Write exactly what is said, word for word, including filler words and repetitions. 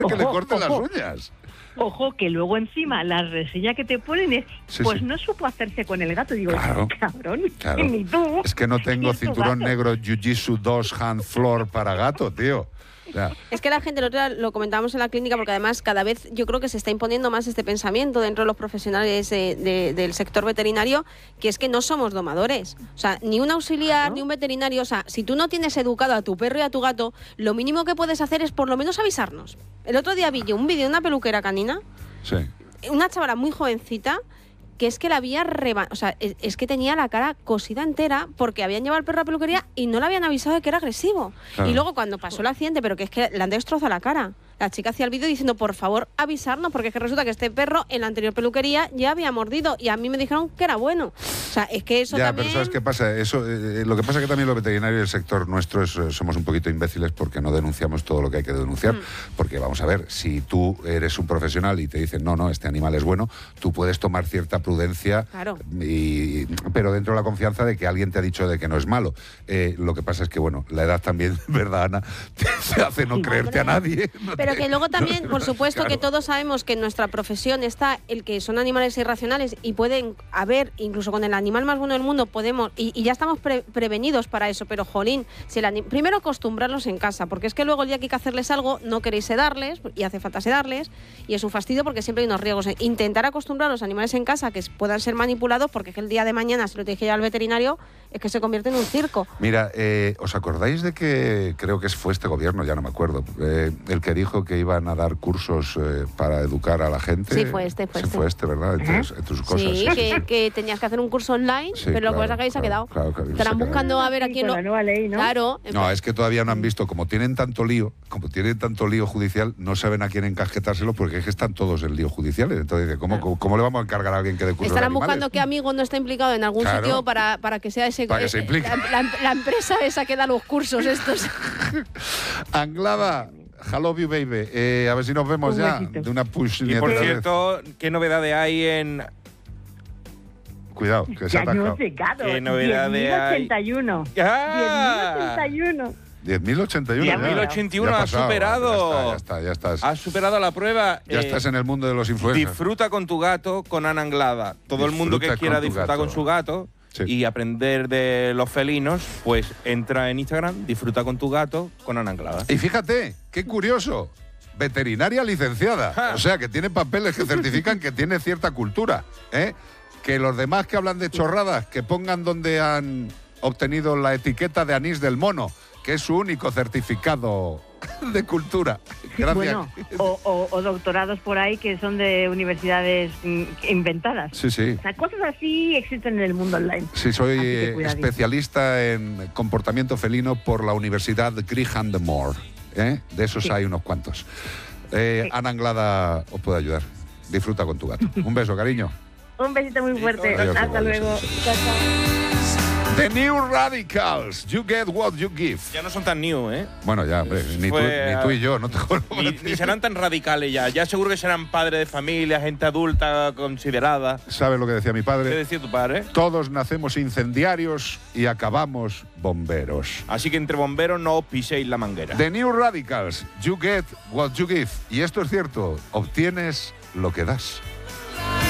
que le corten las uñas. Ojo, que luego encima la reseña que te ponen es, Sí, pues sí. no supo hacerse con el gato. Digo, Claro, cabrón, claro. ni tú. Es que no tengo ni tu cinturón gato. negro Jiu-Jitsu dos hand floor para gato, tío. O sea, Es que la gente, el otro día lo comentábamos en la clínica, porque además cada vez yo creo que se está imponiendo más este pensamiento dentro de los profesionales de, de, del sector veterinario, que es que no somos domadores. O sea, ni un auxiliar, Claro. ni un veterinario. O sea, si tú no tienes educado a tu perro y a tu gato, lo mínimo que puedes hacer es por lo menos avisarnos. El otro día vi yo un vídeo de una peluquera canina, sí. una chavala muy jovencita, que es que la había reba... O sea, es, es que tenía la cara cosida entera porque habían llevado al perro a la peluquería y no le habían avisado de que era agresivo. Claro. Y luego cuando pasó el accidente, pero que es que le han destrozado la cara. La chica hacía el vídeo diciendo, por favor, avisarnos, porque es que resulta que este perro en la anterior peluquería ya había mordido y a mí me dijeron que era bueno. O sea, es que eso Ya, también... pero ¿sabes qué pasa? Eso, eh, lo que pasa es que también los veterinarios y el sector nuestro es, eh, somos un poquito imbéciles porque no denunciamos todo lo que hay que denunciar. Mm. Porque, vamos a ver, si tú eres un profesional y te dicen, no, no, este animal es bueno, tú puedes tomar cierta prudencia, Claro. y, pero dentro de la confianza de que alguien te ha dicho de que no es malo. Eh, lo que pasa es que, bueno, la edad también, ¿verdad, Ana? Te hace no creerte a nadie. No Pero te- que luego también, por supuesto, que Claro. todos sabemos que en nuestra profesión está el que son animales irracionales y pueden haber, incluso con el animal más bueno del mundo, podemos, y, y ya estamos pre- prevenidos para eso, pero jolín, si el ani- primero acostumbrarlos en casa, porque es que luego el día que hay que hacerles algo, no queréis sedarles, y hace falta sedarles, y es un fastidio porque siempre hay unos riesgos. Intentar acostumbrar a los animales en casa que puedan ser manipulados, porque es que el día de mañana, si lo te dije ya al veterinario, es que se convierte en un circo. Mira, eh, ¿os acordáis de que creo que fue este gobierno, ya no me acuerdo, eh, el que dijo que iban a dar cursos eh, para educar a la gente? Sí, fue este, fue Sí, este. fue este, ¿verdad? Entre, entre sus cosas. Sí, que, que tenías que hacer un curso online, Sí, pero lo que claro, pasa es que ahí se ha claro, quedado. claro, claro, se ha Estarán quedado. buscando a ver a quién Con lo... la nueva ley, ¿no? Claro. No, es que todavía no han visto, como tienen tanto lío, como tienen tanto lío judicial, no saben a quién encasquetárselo porque es que están todos en lío judiciales. Entonces, ¿cómo, cómo, cómo le vamos a encargar a alguien que dé cursos de Estarán animales? buscando qué amigo no está implicado en algún Claro. sitio para, para que sea ese... Para que se eh, implique. La, la- la empresa esa que da los cursos estos. Anglada, hello you baby. Eh, a ver si nos vemos Un ya besito. de una push. Y por otra vez. cierto, ¿qué novedades hay en...? Cuidado, que se ha Ya no atascado. sé, gato. ¿Qué novedades diez mil ochenta y uno. ¡Ah! diez mil ochenta y uno. diez mil ochenta y uno. diez mil ya. ochenta y uno Ya ha has pasado, superado. Ya está, ya está, ya estás. Has superado la prueba. Ya eh, estás en el mundo de los influencers. Disfruta con tu gato con Ana Anglada. Todo el mundo que Disfruta quiera con tu disfrutar gato. con su gato Sí. y aprender de los felinos, pues entra en Instagram, disfruta con tu gato con Ana Anglada. Y fíjate, qué curioso. Veterinaria licenciada. Ja. O sea, que tiene papeles que certifican que tiene cierta cultura. ¿eh? Que los demás que hablan de chorradas, que pongan donde han obtenido la etiqueta de anís del mono, que es su único certificado de cultura. Gracias. Bueno, o, o- o doctorados por ahí que son de universidades mm, inventadas. Sí, sí. O sea, cosas así existen en el mundo online. Sí, soy Así que eh, cuidadito. especialista en comportamiento felino por la Universidad Graham de Moore. ¿eh? De esos Sí. hay unos cuantos. Eh, Sí. Ana Anglada os puede ayudar. Disfruta con tu gato. Un beso, cariño. Un besito muy fuerte. Adiós, Hasta igual, luego. adiós, adiós. Chao, chao. The New Radicals. You get what you give. Ya no son tan new, ¿eh? Bueno, ya, hombre, ni, tú, Fue- ni tú y yo, no te conozco. Ni, ni serán tan radicales ya. Ya seguro que serán padres de familia, gente adulta, considerada. ¿Sabes lo que decía mi ¿Qué padre? decía tu padre? Todos nacemos incendiarios y acabamos bomberos. Así que entre bomberos no os piséis la manguera. The New Radicals. You get what you give. Y esto es cierto, obtienes lo que das.